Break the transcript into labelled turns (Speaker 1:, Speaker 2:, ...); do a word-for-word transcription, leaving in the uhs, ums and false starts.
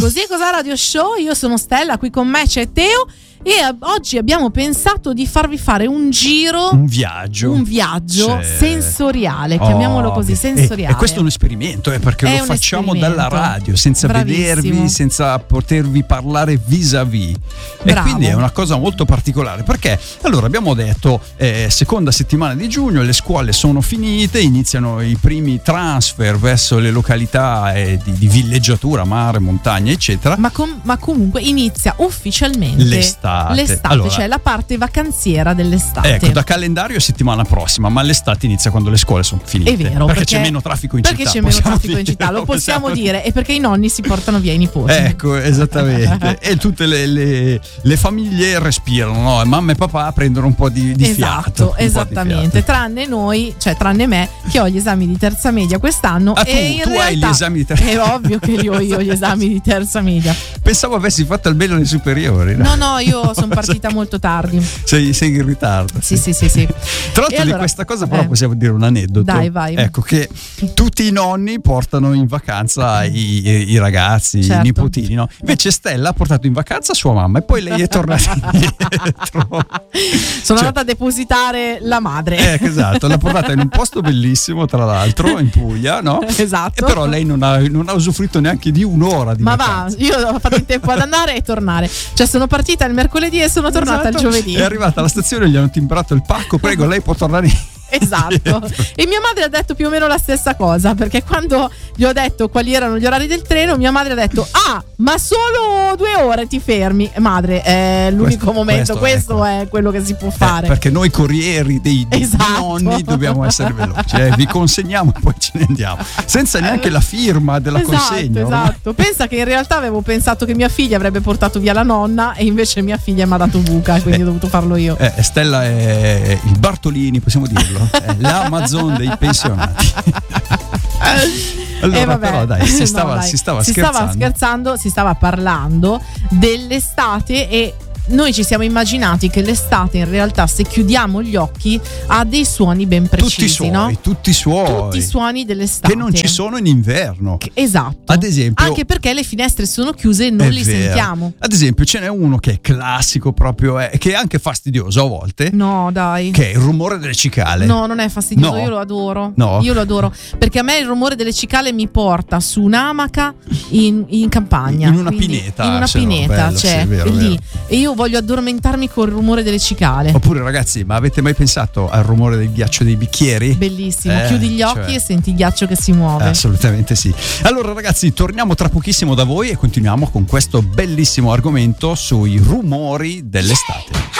Speaker 1: Così Cos'ha Radio Show, io sono Stella, qui con me c'è Teo e oggi abbiamo pensato di farvi fare un giro,
Speaker 2: un viaggio,
Speaker 1: un viaggio
Speaker 2: cioè...
Speaker 1: sensoriale, chiamiamolo
Speaker 2: oh,
Speaker 1: così,
Speaker 2: e,
Speaker 1: sensoriale.
Speaker 2: E questo è un esperimento, eh, perché
Speaker 1: è
Speaker 2: lo facciamo dalla radio, senza
Speaker 1: Bravissimo.
Speaker 2: vedervi, senza potervi parlare vis-à-vis. E
Speaker 1: Bravo.
Speaker 2: quindi è una cosa molto particolare, perché allora abbiamo detto eh, seconda settimana di giugno, le scuole sono finite, iniziano i primi transfer verso le località eh, di, di villeggiatura, mare, montagna, eccetera.
Speaker 1: Ma, com- ma comunque inizia ufficialmente
Speaker 2: l'estate,
Speaker 1: l'estate
Speaker 2: allora,
Speaker 1: cioè la parte vacanziera dell'estate.
Speaker 2: Ecco, da calendario è settimana prossima, ma l'estate inizia quando le scuole sono finite.
Speaker 1: È vero,
Speaker 2: perché,
Speaker 1: perché
Speaker 2: c'è meno traffico in
Speaker 1: perché
Speaker 2: città.
Speaker 1: Perché c'è meno
Speaker 2: possiamo
Speaker 1: traffico in città, lo possiamo dire, e perché i nonni si portano via i nipoti.
Speaker 2: Ecco, esattamente. E tutte le, le, le famiglie respirano, no? Mamma e papà prendono un po' di, di
Speaker 1: esatto,
Speaker 2: fiato.
Speaker 1: Esattamente,
Speaker 2: di fiato.
Speaker 1: Tranne noi, cioè tranne me, che ho gli esami di terza media quest'anno.
Speaker 2: Ah, tu,
Speaker 1: e in
Speaker 2: tu
Speaker 1: realtà,
Speaker 2: hai gli esami di terza media?
Speaker 1: È ovvio che io ho io gli esami di terza media.
Speaker 2: Pensavo avessi fatto almeno le superiori.
Speaker 1: No, no, no io sono partita molto tardi.
Speaker 2: Sei, sei in ritardo.
Speaker 1: Sì, sì, sì, sì.
Speaker 2: Tra l'altro
Speaker 1: allora,
Speaker 2: di questa cosa però
Speaker 1: eh.
Speaker 2: possiamo dire un aneddoto.
Speaker 1: Dai, vai.
Speaker 2: Ecco che tutti i nonni portano in vacanza i, i, i ragazzi,
Speaker 1: certo.
Speaker 2: i nipotini, no? Invece Stella ha portato in vacanza sua mamma e poi lei è tornata indietro.
Speaker 1: Sono
Speaker 2: cioè,
Speaker 1: andata a depositare la madre.
Speaker 2: Eh, esatto, l'ha portata in un posto bellissimo, tra l'altro, in Puglia, no?
Speaker 1: Esatto.
Speaker 2: E però lei non ha, non ha usufruito neanche di un'ora di
Speaker 1: Ma
Speaker 2: vacanza.
Speaker 1: va, io ho fatto in tempo ad andare e tornare. Cioè sono partita il mercoledì e sono tornata
Speaker 2: Esatto.
Speaker 1: il giovedì.
Speaker 2: È arrivata alla stazione, gli hanno timbrato il pacco, prego, lei può tornare in...
Speaker 1: Esatto. E mia madre ha detto più o meno la stessa cosa, perché quando gli ho detto quali erano gli orari del treno, mia madre ha detto: ah, ma solo due ore ti fermi. Madre, è l'unico
Speaker 2: questo,
Speaker 1: momento, questo,
Speaker 2: questo
Speaker 1: è quello che si può fare.
Speaker 2: Eh, perché noi corrieri dei, dei
Speaker 1: esatto.
Speaker 2: nonni dobbiamo essere veloci, eh, vi consegniamo e poi ce ne andiamo, senza neanche la firma della
Speaker 1: esatto,
Speaker 2: consegna.
Speaker 1: Esatto. Pensa che in realtà avevo pensato che mia figlia avrebbe portato via la nonna e invece mia figlia mi ha dato buca e quindi eh, ho dovuto farlo io.
Speaker 2: Eh, Stella è il Bartolini, possiamo dirlo, è l'Amazon dei pensionati. Allora,
Speaker 1: eh vabbè,
Speaker 2: però dai, si stava,
Speaker 1: no, dai.
Speaker 2: si stava
Speaker 1: si
Speaker 2: scherzando.
Speaker 1: stava scherzando, si stava parlando dell'estate e noi ci siamo immaginati che l'estate in realtà, se chiudiamo gli occhi, ha dei suoni ben precisi,
Speaker 2: tutti i suoni,
Speaker 1: no?
Speaker 2: tutti i suoni,
Speaker 1: tutti i suoni dell'estate
Speaker 2: che non ci sono in inverno.
Speaker 1: Che, esatto.
Speaker 2: Ad esempio,
Speaker 1: anche perché le finestre sono chiuse e non li
Speaker 2: vero.
Speaker 1: sentiamo.
Speaker 2: Ad esempio, ce n'è uno che è classico proprio, è, che è anche fastidioso a volte.
Speaker 1: No, dai.
Speaker 2: Che è il rumore delle cicale.
Speaker 1: No, non è fastidioso,
Speaker 2: No.
Speaker 1: io lo adoro.
Speaker 2: No.
Speaker 1: Io lo adoro perché a me il rumore delle cicale mi porta su un'amaca in, in campagna.
Speaker 2: In una
Speaker 1: Quindi,
Speaker 2: pineta.
Speaker 1: In una
Speaker 2: se no,
Speaker 1: pineta,
Speaker 2: bello,
Speaker 1: cioè
Speaker 2: sì, è vero,
Speaker 1: lì.
Speaker 2: vero.
Speaker 1: E io voglio addormentarmi col rumore delle cicale.
Speaker 2: Oppure ragazzi, ma avete mai pensato al rumore del ghiaccio dei bicchieri?
Speaker 1: Bellissimo,
Speaker 2: Eh,
Speaker 1: chiudi gli occhi
Speaker 2: cioè...
Speaker 1: e senti il ghiaccio che si muove.
Speaker 2: Assolutamente sì. Allora ragazzi, torniamo tra pochissimo da voi e continuiamo con questo bellissimo argomento sui rumori dell'estate.